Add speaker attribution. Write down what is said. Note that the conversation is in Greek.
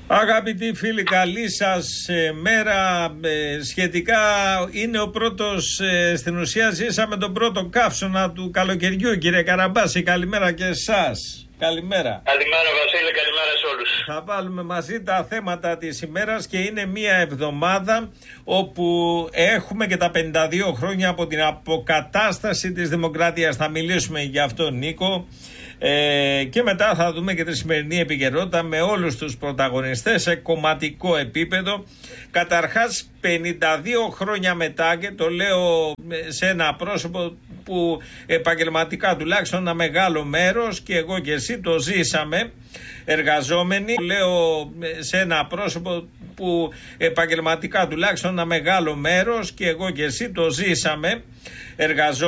Speaker 1: Αγαπητοί φίλοι, καλή σας μέρα. Σχετικά είναι ο πρώτος, στην ουσία ζήσαμε τον πρώτο καύσωνα του καλοκαιριού, κύριε Καραμπάση. Καλημέρα και εσάς. Καλημέρα.
Speaker 2: Καλημέρα Βασίλη, καλημέρα σε όλους.
Speaker 1: Θα βάλουμε μαζί τα θέματα της ημέρας και είναι μια εβδομάδα όπου έχουμε και τα 52 χρόνια από την αποκατάσταση της δημοκρατίας. Θα μιλήσουμε για αυτό, Νίκο. Και μετά θα δούμε και τη σημερινή επικαιρότητα με όλους τους πρωταγωνιστές σε κομματικό επίπεδο. Καταρχάς 52 χρόνια μετά, και το λέω σε ένα πρόσωπο που επαγγελματικά τουλάχιστον ένα μεγάλο μέρος και εγώ και εσύ το ζήσαμε εργαζόμενοι, λέω σε ένα πρόσωπο που επαγγελματικά τουλάχιστον ένα μεγάλο μέρος και εγώ και εσύ το ζήσαμε εργαζόμενοι.